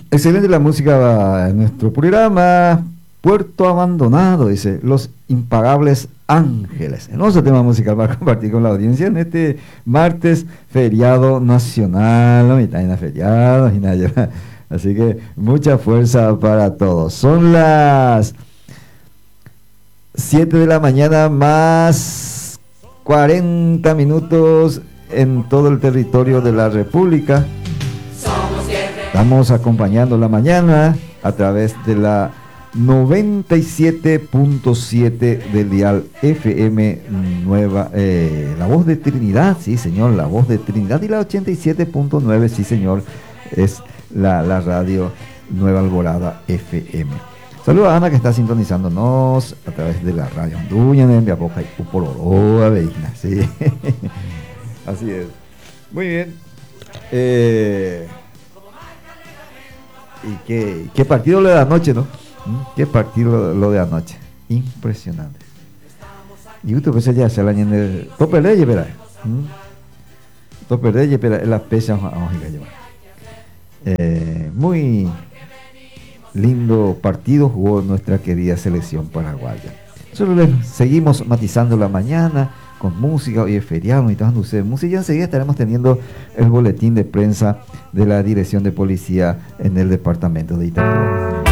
Excelente la música en nuestro programa. Puerto Abandonado, dice, Los Impagables Ángeles. Hermoso tema musical para compartir con la audiencia en este martes, feriado nacional, ¿no? Y también feriado, y nada, así que mucha fuerza para todos. Son las 7 de la mañana más 40 minutos en todo el territorio de la República. Estamos acompañando la mañana a través de la 97.7 del dial FM Nueva, La Voz de Trinidad, sí señor, La Voz de Trinidad, y la 87.9, sí señor, es la radio Nueva Alborada FM. Saludos a Ana, que está sintonizándonos a través de la radio Honduña, en Viapoca y Upoloroa, Veina, sí. Así es. Muy bien. ¿Y qué partido lo de anoche, no? Qué partido lo de anoche. Impresionante. Y usted pues ya se la ñende tope ley, espera. Tope ley, espera, la pecha vamos a llevar. Muy lindo partido jugó nuestra querida selección paraguaya. Solo seguimos matizando la mañana con música. Hoy es feriado, y todos ustedes música, y enseguida estaremos teniendo el boletín de prensa de la Dirección de Policía en el departamento de Itapúa.